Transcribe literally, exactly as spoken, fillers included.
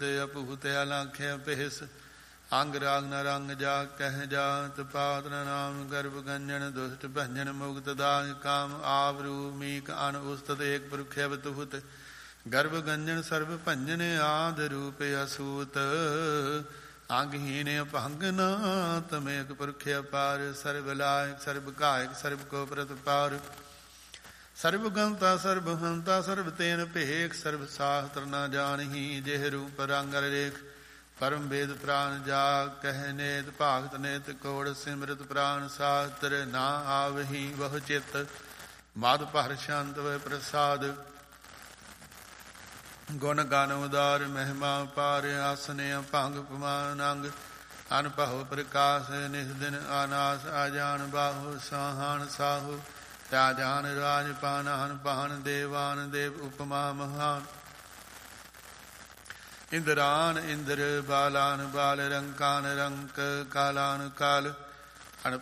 ਅਭੂਤ ਅਲੰਖਿ ਭੇਸ ਅੰਗ ਰਾਗ ਨ ਰੰਗ ਜਾ ਕਹਿ ਜਾਤ ਪਾਤ ਨਾਮ ਗਰਭ ਗੰਜਨ ਦੁਸ਼ਟ ਭੰਜਨ ਮੁਕਤ ਦਾਨ ਕਾਮ ਆਪ ਰੂਪ ਮੀਕ ਅਨ ਉਸਤਤ ਏਕ ਪੁਰਖ ਅਵਤੁਹਤ ਗਰਭ ਗੰਜਨ ਸਰਬ ਭੰਜਨ ਆਦ ਰੂਪ ਅਸੂਤ ਅੰਗਹੀਨ ਅਭੰਗ ਨਾ ਤਮੇਕ ਪੁਰਖ ਅਪਾਰ ਸਰਬ ਲਾਇਕ ਸਰਬ ਕਾਇਕ ਸਰਬ ਕੋ ਪ੍ਰਤਪਾਰ ਸਰਬ ਗੰਤਾ ਸਰਬ ਹੰਤਾ ਸਰਬ ਤੇਨ ਭੇਖ ਸਰਬ ਸਾਸਤਰ ਨਾ ਜਾਣਹੀ ਜਿਹ ਰੂਪ ਰੰਗ ਰੇਖ ਪਰਮ ਵੇਦ ਪ੍ਰਾਨ ਜਾ ਕਹਿ ਨੇਤ ਭਾਗਤ ਨੇਤ ਕੋੜ ਸਿਮਰਤ ਪ੍ਰਾਨ ਸਾਸਤਰ ਨਾ ਆਵਹੀ ਬਹੁ ਚਿਤ ਮਦ ਭਰ ਸ਼ਾਂਤ ਵੇ ਪ੍ਰਸਾਦ ਗੁਣ ਗਾਨ ਉਦਾਰ ਮਹਿਮਾ ਪਾਰ ਆਸਨੇ ਭੰਗ ਪਮਾਨ ਅੰਗ ਅਨਭਉ ਪ੍ਰਕਾਸ਼ ਨਿਸ ਦਿਨ ਆਨਾਸ ਆਜਾਨ ਬਾਹੂ ਸਾਹਾਨ ਸਾਹੂ ਰਾਜਾਨ ਰਾਜ ਪਾਨਾਨ ਪਾਨ ਦੇਵਾਨ ਦੇਵ ਉਪਮਾ ਮਹਾਨ ਇੰਦਰਾਨ ਇੰਦਰ ਬਾਲਾਨ ਬਾਲ ਰੰਕਾਨ ਰੰਕ ਕਾਲਾਨ ਕਾਲ